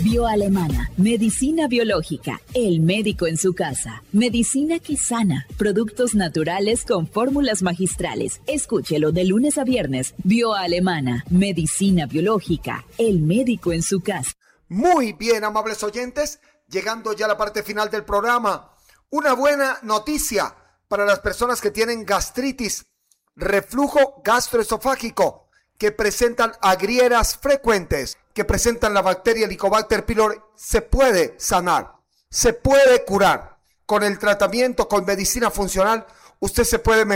Bioalemana, medicina biológica, el médico en su casa, medicina que sana, productos naturales con fórmulas magistrales. Escúchelo de lunes a viernes. Bioalemana, medicina biológica, el médico en su casa. Muy bien, amables oyentes, llegando ya a la parte final del programa. Una buena noticia para las personas que tienen gastritis, reflujo gastroesofágico, que presentan agrieras frecuentes, que presentan la bacteria Helicobacter pylori. Se puede sanar, se puede curar. Con el tratamiento, con medicina funcional, usted se puede